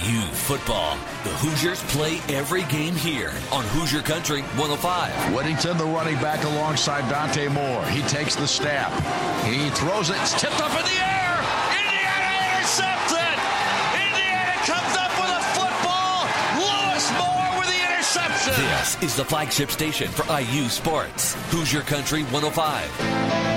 IU football. The Hoosiers play every game here on Hoosier Country 105. Whittington, the running back alongside Dante Moore. He takes the snap. He throws it. It's tipped up in the air. Indiana intercepted. Indiana comes up with a football. Lewis Moore with the interception. This is the flagship station for IU sports. Hoosier Country 105.